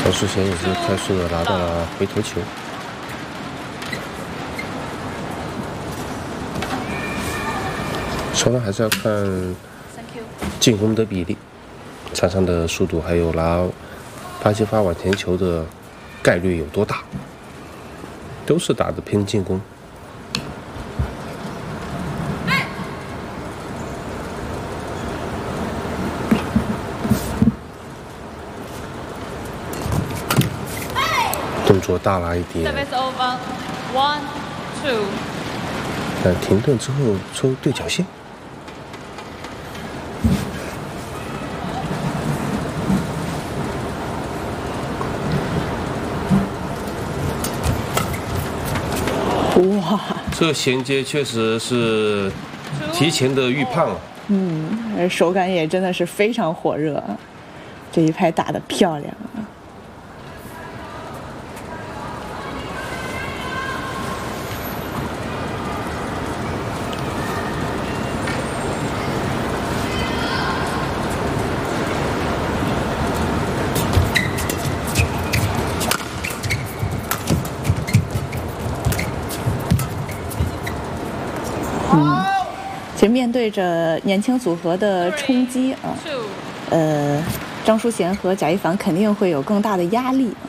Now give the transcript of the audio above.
张世贤也是快速的拿到了回头球。首先还是要看进攻的比例、场上的速度，还有拿巴西发往前球的概率有多大，都是打的偏进攻。动作大了一点，但停顿之后抽对角线。 哇， 这衔接确实是提前的预判了。 手感也真的是非常火热，这一拍打得漂亮啊！其实面对着年轻组合的冲击啊，张淑贤和贾一凡肯定会有更大的压力啊。